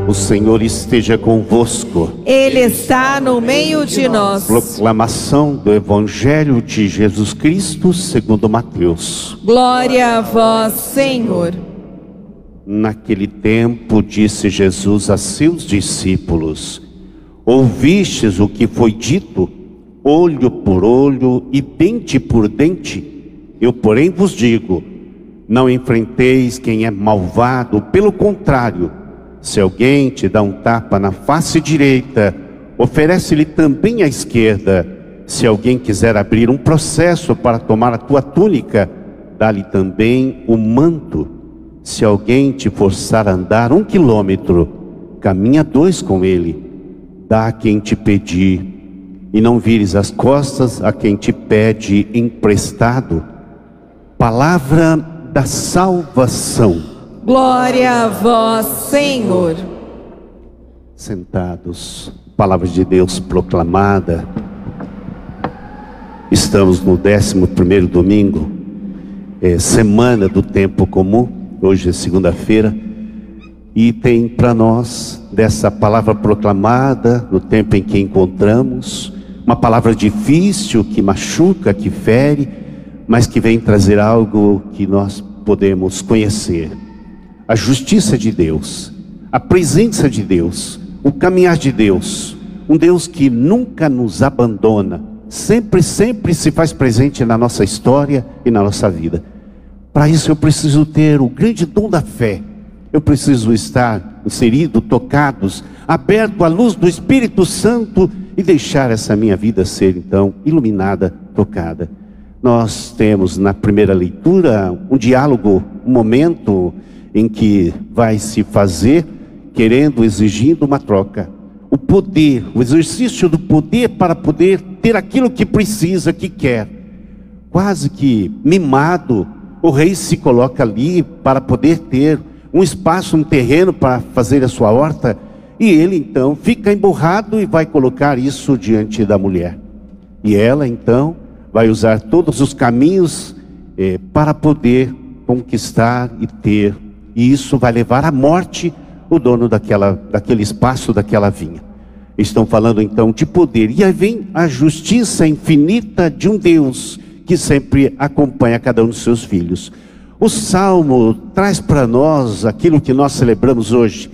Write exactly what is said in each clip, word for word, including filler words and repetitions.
O Senhor esteja convosco. Ele está no meio de nós. Proclamação do Evangelho de Jesus Cristo segundo Mateus. Glória a vós, Senhor. Naquele tempo disse Jesus a seus discípulos: ouvistes o que foi dito, olho por olho e dente por dente? Eu, porém, vos digo, não enfrenteis quem é malvado, pelo contrário, se alguém te dá um tapa na face direita, oferece-lhe também a esquerda. Se alguém quiser abrir um processo para tomar a tua túnica, dá-lhe também o manto. Se alguém te forçar a andar um quilômetro, caminha dois com ele. Dá a quem te pedir, e não vires as costas a quem te pede emprestado. Palavra da salvação. Glória a vós, Senhor. Sentados, palavra de Deus proclamada. Estamos no décimo primeiro domingo, é, semana do tempo comum. Hoje é segunda-feira, e tem para nós, dessa palavra proclamada, no tempo em que encontramos, uma palavra difícil, que machuca, que fere, mas que vem trazer algo que nós podemos conhecer. A justiça de Deus, a presença de Deus, o caminhar de Deus, um Deus que nunca nos abandona, sempre, sempre se faz presente na nossa história e na nossa vida. Para isso eu preciso ter o grande dom da fé, eu preciso estar inserido, tocados, aberto à luz do Espírito Santo e deixar essa minha vida ser então iluminada, tocada. Nós temos na primeira leitura um diálogo, um momento em que vai se fazer, querendo, exigindo uma troca. O poder, o exercício do poder para poder ter aquilo que precisa, que quer. Quase que mimado, o rei se coloca ali para poder ter um espaço, um terreno para fazer a sua horta. E ele então fica emburrado e vai colocar isso diante da mulher. E ela então vai usar todos os caminhos eh, para poder conquistar e ter. E isso vai levar à morte o dono daquela, daquele espaço, daquela vinha. Estão falando então de poder. E aí vem a justiça infinita de um Deus que sempre acompanha cada um dos seus filhos. O Salmo traz para nós aquilo que nós celebramos hoje.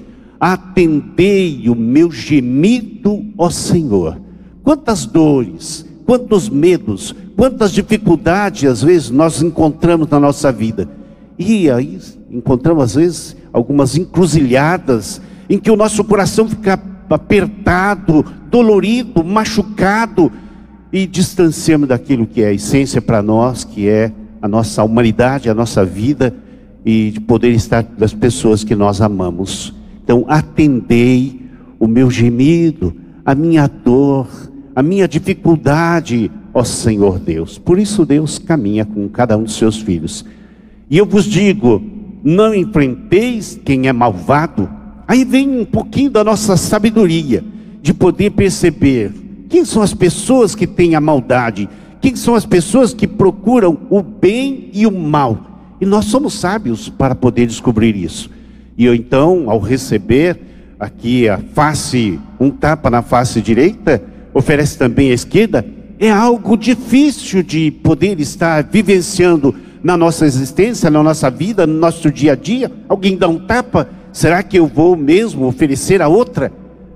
Atendei o meu gemido, ó Senhor. Quantas dores, quantos medos, quantas dificuldades às vezes nós encontramos na nossa vida. E aí encontramos às vezes algumas encruzilhadas em que o nosso coração fica apertado, dolorido, machucado, e distanciamos daquilo que é a essência para nós, que é a nossa humanidade, a nossa vida, e de poder estar das pessoas que nós amamos. Então atendei o meu gemido, a minha dor, a minha dificuldade, ó Senhor Deus. Por isso Deus caminha com cada um dos seus filhos. E eu vos digo, não enfrenteis quem é malvado. Aí vem um pouquinho da nossa sabedoria, de poder perceber quem são as pessoas que têm a maldade, quem são as pessoas que procuram o bem e o mal. E nós somos sábios para poder descobrir isso. E eu então, ao receber aqui a face, um tapa na face direita, oferece também a esquerda, é algo difícil de poder estar vivenciando na nossa existência, na nossa vida, no nosso dia a dia. Alguém dá um tapa, será que eu vou mesmo oferecer a outra?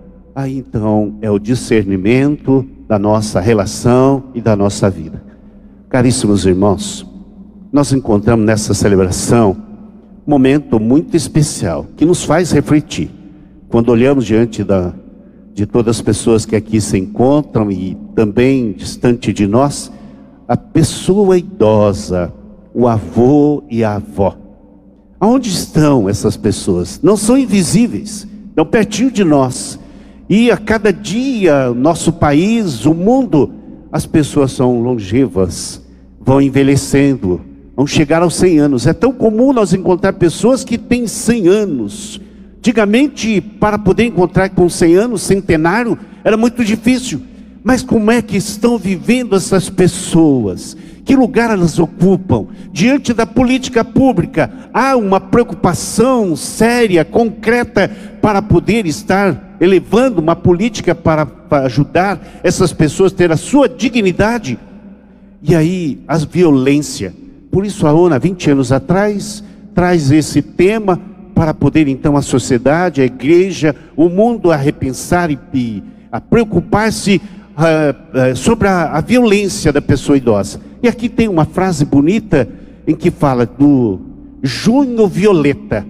Aí então é o discernimento da nossa relação e da nossa vida. Caríssimos irmãos, nós encontramos nessa celebração um momento muito especial, que nos faz refletir. Quando olhamos diante da, de todas as pessoas que aqui se encontram e também distante de nós, a pessoa idosa, o avô e a avó. Aonde estão essas pessoas? Não são invisíveis, estão pertinho de nós. E a cada dia, nosso país, o mundo, as pessoas são longevas, vão envelhecendo, vão chegar aos cem anos. É tão comum nós encontrar pessoas que têm cem anos. Antigamente, para poder encontrar com cem anos, centenário, era muito difícil. Mas como é que estão vivendo essas pessoas Que lugar elas ocupam? Diante da política pública, há uma preocupação séria, concreta, para poder estar elevando uma política para, para ajudar essas pessoas a ter a sua dignidade? E aí, a violência. Por isso a ONU, há vinte anos atrás, traz esse tema para poder então a sociedade, a igreja, o mundo a repensar e, e a preocupar-se uh, uh, sobre a, a violência da pessoa idosa. E aqui tem uma frase bonita em que fala do junho violeta.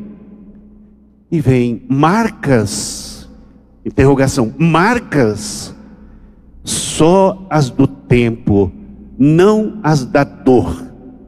E vem marcas, interrogação, marcas, só as do tempo, não as da dor.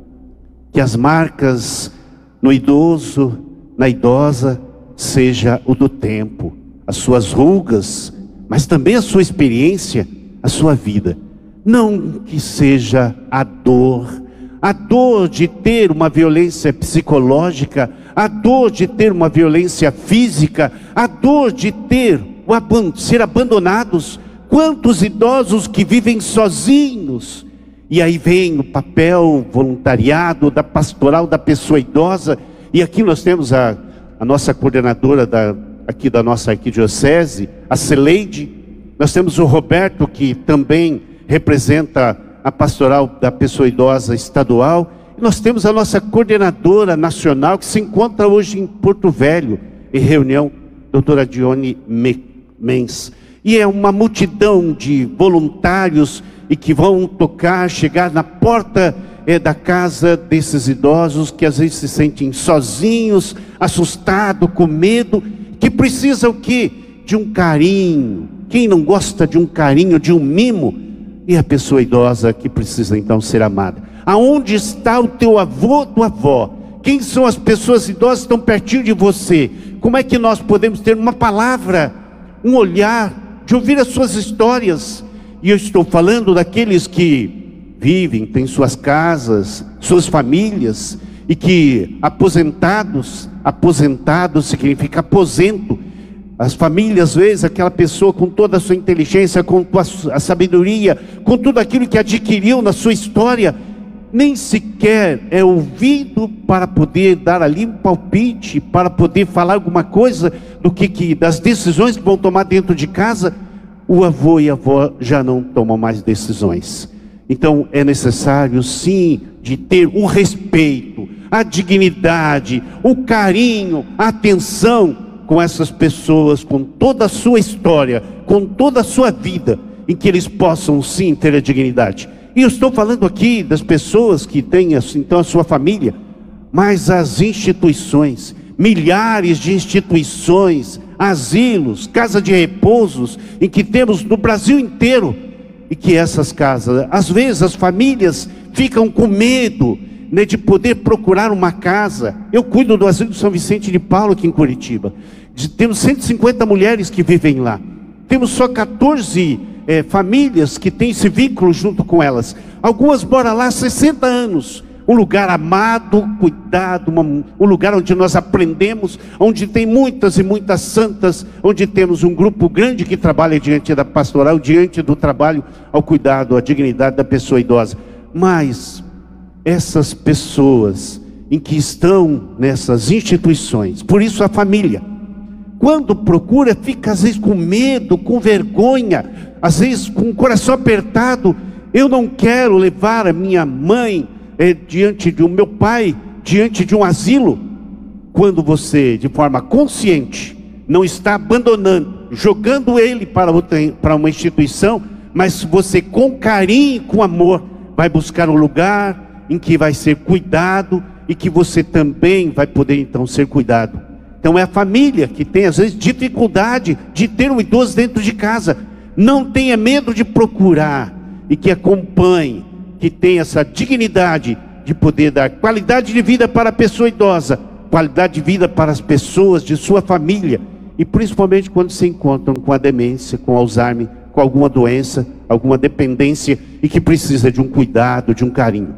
Que as marcas no idoso, na idosa, seja o do tempo, as suas rugas, mas também a sua experiência, a sua vida. Não que seja a dor, a dor de ter uma violência psicológica, a dor de ter uma violência física, a dor de ter, o aban- ser abandonados. Quantos idosos que vivem sozinhos? E aí vem o papel voluntariado da pastoral da pessoa idosa. E aqui nós temos a, a nossa coordenadora da, aqui da nossa arquidiocese, a Celeide. Nós temos o Roberto, que também representa a pastoral da pessoa idosa estadual. E nós temos a nossa coordenadora nacional, que se encontra hoje em Porto Velho, em reunião, doutora Dione Mens. E é uma multidão de voluntários e que vão tocar, chegar na porta é, da casa desses idosos que às vezes se sentem sozinhos, assustados, com medo, que precisam o quê? De um carinho. Quem não gosta de um carinho, de um mimo? E a pessoa idosa que precisa então ser amada. Aonde está o teu avô, tua avó? Quem são as pessoas idosas que estão pertinho de você? Como é que nós podemos ter uma palavra, um olhar, de ouvir as suas histórias? E eu estou falando daqueles que vivem, têm suas casas, suas famílias, e que aposentados, aposentados significa aposento. As famílias, às vezes, aquela pessoa com toda a sua inteligência, com a sabedoria, com tudo aquilo que adquiriu na sua história, nem sequer é ouvido para poder dar ali um palpite, para poder falar alguma coisa do que, que das decisões que vão tomar dentro de casa. O avô e a avó já não tomam mais decisões. Então é necessário sim de ter o respeito, a dignidade, o carinho, a atenção com essas pessoas, com toda a sua história, com toda a sua vida, em que eles possam sim ter a dignidade. E eu estou falando aqui das pessoas que têm então a sua família, mas as instituições, milhares de instituições, asilos, casas de repousos, em que temos no Brasil inteiro, e que essas casas, às vezes as famílias ficam com medo, né, de poder procurar uma casa. Eu cuido do asilo São Vicente de Paulo aqui em Curitiba. De, temos cento e cinquenta mulheres que vivem lá. Temos só quatorze é, famílias que têm esse vínculo junto com elas. Algumas moram lá há sessenta anos. Um lugar amado, cuidado, uma, um lugar onde nós aprendemos, onde tem muitas e muitas santas, onde temos um grupo grande que trabalha diante da pastoral, diante do trabalho ao cuidado, à dignidade da pessoa idosa. Mas essas pessoas em que estão nessas instituições, por isso a família, quando procura, fica às vezes com medo, com vergonha, às vezes com o coração apertado. Eu não quero levar a minha mãe É, diante de um meu pai, diante de um asilo. Quando você, de forma consciente, não está abandonando, jogando ele para, outra, para uma instituição, mas você com carinho, com amor, vai buscar um lugar em que vai ser cuidado e que você também vai poder então ser cuidado. Então é a família que tem às vezes dificuldade de ter um idoso dentro de casa. Não tenha medo de procurar, e que acompanhe, que tem essa dignidade de poder dar qualidade de vida para a pessoa idosa, qualidade de vida para as pessoas de sua família, e principalmente quando se encontram com a demência, com Alzheimer, com alguma doença, alguma dependência, e que precisa de um cuidado, de um carinho.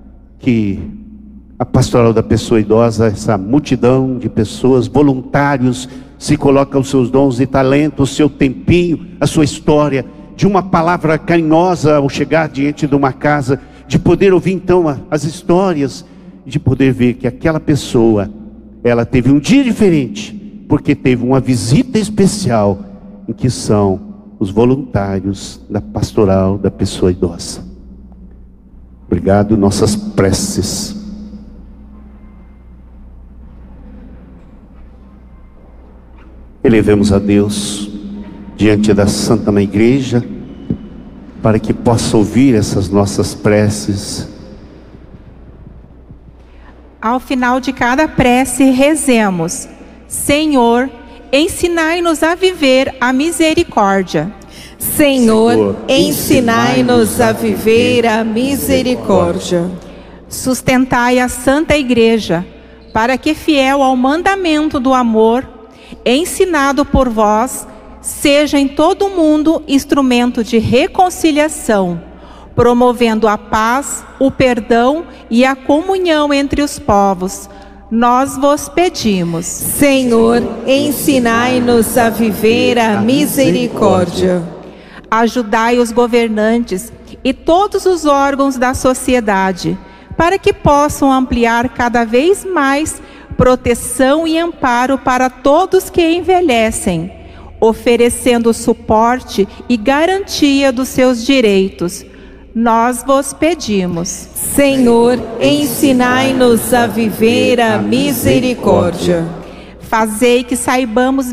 Que a pastoral da pessoa idosa, essa multidão de pessoas, voluntários, se coloca os seus dons e talentos, o seu tempinho, a sua história, de uma palavra carinhosa ao chegar diante de uma casa, de poder ouvir então a, as histórias, de poder ver que aquela pessoa, ela teve um dia diferente, porque teve uma visita especial, em que são os voluntários da pastoral da pessoa idosa. Obrigado, nossas preces. Elevemos a Deus diante da Santa Mãe Igreja, para que possa ouvir essas nossas preces. Ao final de cada prece, rezemos: Senhor, ensinai-nos a viver a misericórdia. Senhor, ensinai-nos a viver a misericórdia. Sustentai a Santa Igreja, para que, fiel ao mandamento do amor, ensinado por vós, seja em todo o mundo instrumento de reconciliação, promovendo a paz, o perdão e a comunhão entre os povos. Nós vos pedimos. Senhor, ensinai-nos a viver a misericórdia. Ajudai os governantes e todos os órgãos da sociedade, para que possam ampliar cada vez mais proteção e amparo para todos que envelhecem, oferecendo suporte e garantia dos seus direitos. Nós vos pedimos. Senhor, ensinai-nos a viver a misericórdia. Fazei que saibamos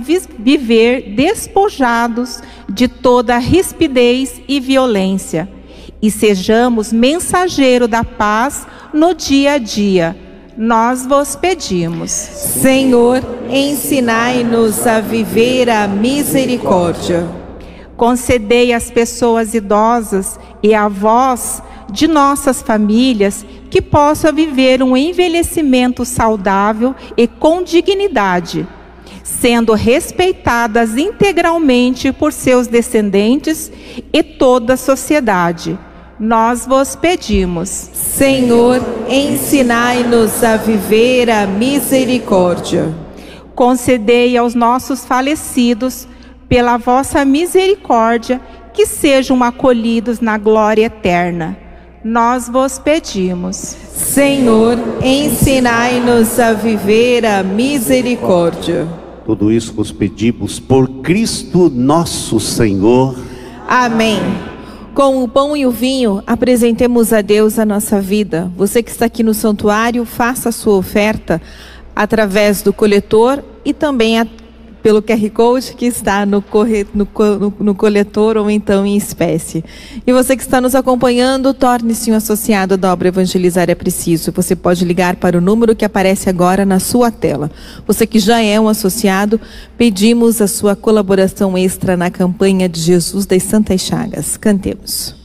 viver despojados de toda rispidez e violência, e sejamos mensageiro da paz no dia a dia. Nós vos pedimos. Senhor, ensinai-nos a viver a misericórdia. Concedei às pessoas idosas e avós de nossas famílias que possam viver um envelhecimento saudável e com dignidade, sendo respeitadas integralmente por seus descendentes e toda a sociedade. Nós vos pedimos. Senhor, ensinai-nos a viver a misericórdia. Concedei aos nossos falecidos, pela vossa misericórdia, que sejam acolhidos na glória eterna. Nós vos pedimos. Senhor, ensinai-nos a viver a misericórdia. Tudo isso vos pedimos por Cristo nosso Senhor. Amém. Com o pão e o vinho, apresentemos a Deus a nossa vida. Você que está aqui no santuário, faça a sua oferta através do coletor e também a, pelo Q R Code que está no, corre, no, no, no coletor ou então em espécie. E você que está nos acompanhando, torne-se um associado da obra Evangelizar é Preciso. Você pode ligar para o número que aparece agora na sua tela. Você que já é um associado, pedimos a sua colaboração extra na campanha de Jesus das Santas Chagas. Cantemos.